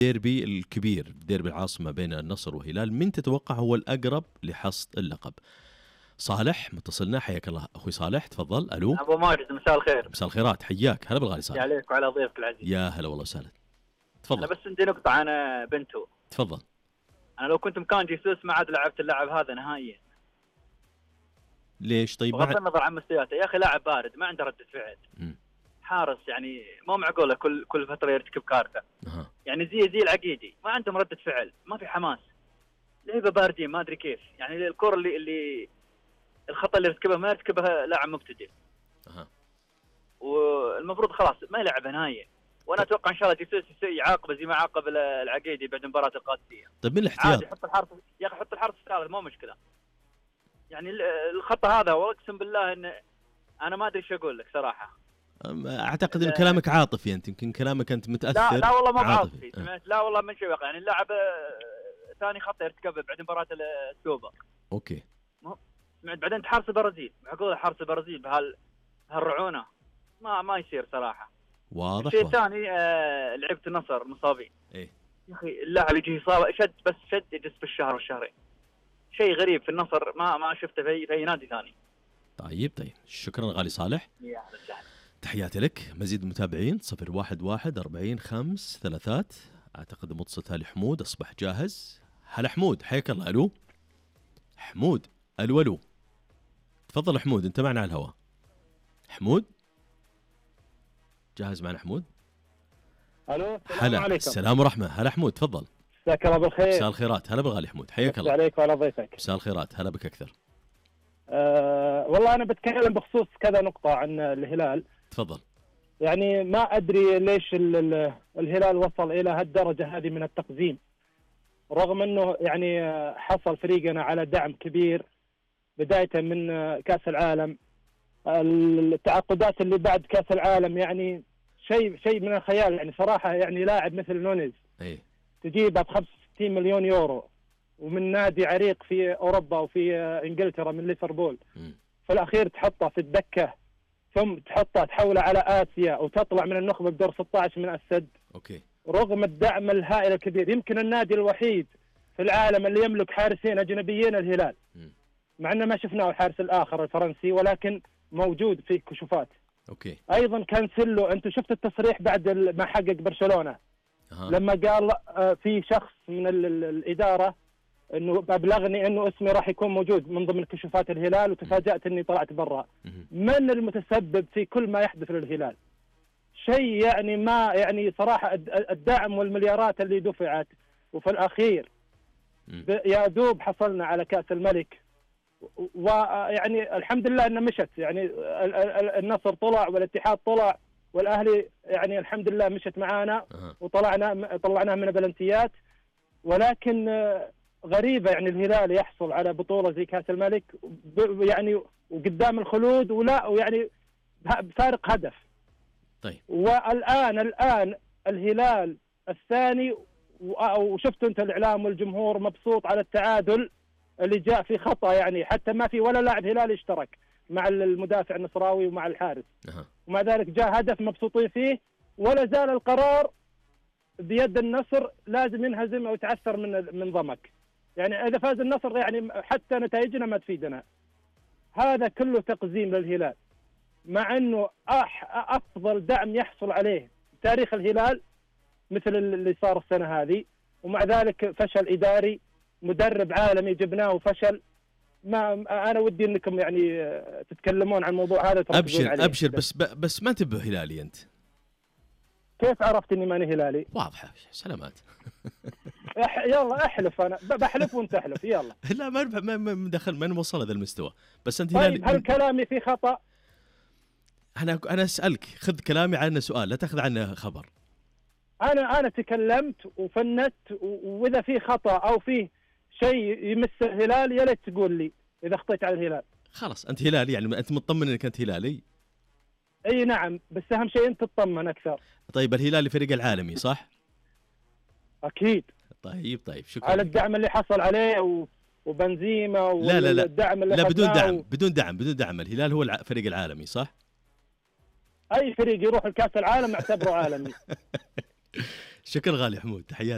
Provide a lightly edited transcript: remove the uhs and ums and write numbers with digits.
ديربي الكبير، ديربي العاصمة بين النصر وهلال، من تتوقع هو الأقرب لحصد اللقب؟ صالح متصلنا، حياك الله أخوي صالح، تفضل. ألو أبو ماجد، مساء الخير. مساء الخيرات، حياك، هلا بالغالي صالح. عليك وعلى ضيفك العزيز. يا هلا والله وسهلا، أنا تفضل. بس عندي نقطة عن بنتو. تفضل. أنا لو كنت مكان جيسوس ما عاد لعبت اللاعب هذا نهائيا. ليش طيب؟ بغض النظر عن مستوياته يا أخي، لاعب بارد ما عنده ردة فعل. حارس يعني مو معقولة كل فترة يرتكب كارثة. يعني زي العقيدي، ما عندهم ردة فعل، ما في حماس، لعيبة باردين ما أدري كيف. يعني الكرة اللي الخطأ اللي يرتكبها ما يرتكبها لاعب مبتدئ. والمفروض خلاص ما يلعبها نهائيا. وانا اتوقع ان شاء الله جيسوس يعاقبه زي ما عاقب العقيدي بعد مباراه القادسيه. طيب من الاحتياط؟ عادي حط الحارس يا اخي، حط الحارس الثالث مو مشكله. يعني الخطا هذا واقسم بالله ان انا ما ادري ايش اقول لك صراحه. اعتقد ان كلامك عاطفي، انت يمكن كلامك انت متاثر. لا والله ما عاطفي. سمعت لا والله من شيء واقع. يعني اللاعب ثاني خطا يرتكبه بعد مباراه السوبر. اوكي. سمعت بعدين حارس البرازيل، معقول حارس البرازيل بهالرعونه؟ ما يصير صراحه. واضح. الشيء الثاني لعبة النصر مصابين. ايه يا اخي اللاعب يجي اصابه شد يجلس بالشهر والشهرين. شيء غريب في النصر ما شفته في اي نادي ثاني. طيب شكرا غالي صالح، تحياتي لك. مزيد المتابعين 011 40 5 3. اعتقد متصل تالي حمود اصبح جاهز. هلا حمود، حياك الله. الو حمود، الو تفضل حمود، انت معنا على الهواء. حمود جاهز معنا حمود؟ الو السلام عليكم. السلام ورحمه. هلا حمود، تفضل. مساك الله بالخير. مساء الخيرات، هلا بالغالي حمود، حياك الله. عليك وعلى ضيفك. مساء الخيرات، هلا بك اكثر. والله انا بتكلم بخصوص كذا نقطه عن الهلال. تفضل. يعني ما ادري ليش الهلال وصل الى هالدرجه هذه من التقزيم، رغم انه يعني حصل فريقنا على دعم كبير بدايه من كاس العالم. التعاقدات اللي بعد كاس العالم يعني شيء من الخيال. يعني صراحه يعني لاعب مثل نونيز تجيبه ب 65 مليون يورو ومن نادي عريق في اوروبا وفي انجلترا من ليفربول، في الاخير تحطه في الدكه، ثم تحوله على اسيا وتطلع من النخبه بدور 16 من السد. اوكي. رغم الدعم الهائل الكبير، يمكن النادي الوحيد في العالم اللي يملك حارسين اجنبيين الهلال، مع انه ما شفناه الحارس الاخر الفرنسي، ولكن موجود في كشوفات. اوكي. ايضا كانسيلو، انت شفت التصريح بعد ما حقق برشلونه لما قال في شخص من الاداره انه ابلغني انه اسمي راح يكون موجود من ضمن كشوفات الهلال، وتفاجات اني طلعت برا. من المتسبب في كل ما يحدث للهلال؟ شيء يعني ما يعني صراحه الدعم والمليارات اللي دفعت، وفي الاخير يا دوب حصلنا على كاس الملك، ويعني الحمد لله انه مشت. يعني النصر طلع والاتحاد طلع والاهلي، يعني الحمد لله مشت معانا طلعناه من البلنتيات. ولكن غريبه يعني الهلال يحصل على بطوله زي كاس الملك يعني وقدام الخلود، ولا ويعني بفارق هدف. طيب. والان الهلال الثاني، وشفتوا انت الاعلام والجمهور مبسوط على التعادل اللي جاء في خطأ، يعني حتى ما في ولا لاعب هلال اشترك مع المدافع النصراوي ومع الحارس. ومع ذلك جاء هدف مبسوطين فيه، ولا زال القرار بيد النصر، لازم ينهزم او يتعثر من ضمك. يعني اذا فاز النصر يعني حتى نتائجنا ما تفيدنا. هذا كله تقزيم للهلال، مع انه افضل دعم يحصل عليه تاريخ الهلال مثل اللي صار السنه هذه، ومع ذلك فشل اداري، مدرب عالمي جبناه وفشل. ما انا ودي انكم يعني تتكلمون عن الموضوع هذا. ابشر بس ما تبه هلالي انت. كيف عرفت اني ماني هلالي؟ واضحه. سلامات. يلا احلف، انا بحلف وانت احلف. يلا. لا ما دخل، ما نوصل هذا المستوى. بس انت طيب هل كلامي في خطأ؟ انا اسالك، خذ كلامي عنه سؤال، لا تاخذ عنه خبر. انا تكلمت وفندت، واذا في خطأ او في شيء يمس الهلال يا ليت تقول لي اذا اخطيت على الهلال. خلاص انت هلالي، يعني انت مطمن انك انت هلالي؟ اي نعم، بس اهم شيء انت تطمن اكثر. طيب الهلال فريق العالمي صح؟ اكيد. طيب شكرا على الدعم اللي حصل عليه وبنزيما والدعم اللي لا بدون دعم الهلال هو الفريق العالمي صح؟ اي فريق يروح الكاس العالم اعتبره عالمي. شكرا غالي حمود، تحياتي.